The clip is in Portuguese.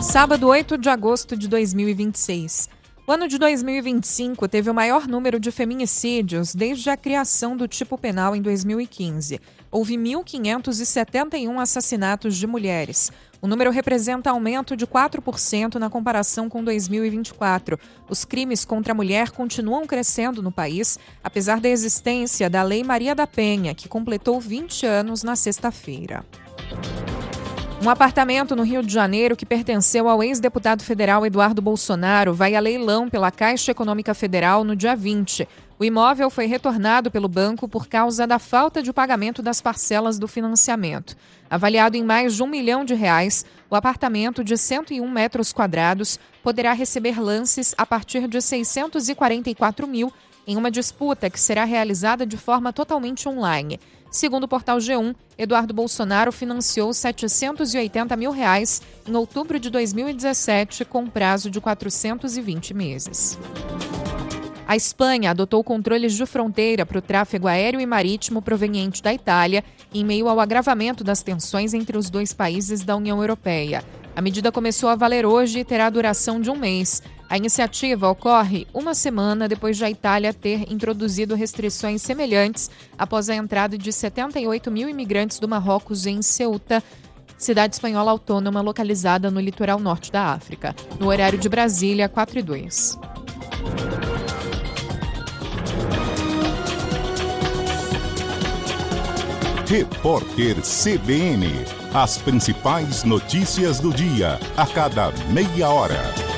sábado, 8 de agosto de 2026. O ano de 2025 teve o maior número de feminicídios desde a criação do tipo penal em 2015. Houve 1.571 assassinatos de mulheres. O número representa aumento de 4% na comparação com 2024. Os crimes contra a mulher continuam crescendo no país, apesar da existência da Lei Maria da Penha, que completou 20 anos na sexta-feira. Um apartamento no Rio de Janeiro que pertenceu ao ex-deputado federal Eduardo Bolsonaro vai a leilão pela Caixa Econômica Federal no dia 20. O imóvel foi retornado pelo banco por causa da falta de pagamento das parcelas do financiamento. Avaliado em mais de R$1 milhão, o apartamento de 101 metros quadrados poderá receber lances a partir de 644 mil em uma disputa que será realizada de forma totalmente online. Segundo o portal G1, Eduardo Bolsonaro financiou R$780 mil em outubro de 2017, com prazo de 420 meses. A Espanha adotou controles de fronteira para o tráfego aéreo e marítimo proveniente da Itália, em meio ao agravamento das tensões entre os dois países da União Europeia. A medida começou a valer hoje e terá duração de um mês. A iniciativa ocorre uma semana depois de a Itália ter introduzido restrições semelhantes após a entrada de 78 mil imigrantes do Marrocos em Ceuta, cidade espanhola autônoma localizada no litoral norte da África. No horário de Brasília, 4:02. Repórter CBN. As principais notícias do dia, a cada meia hora.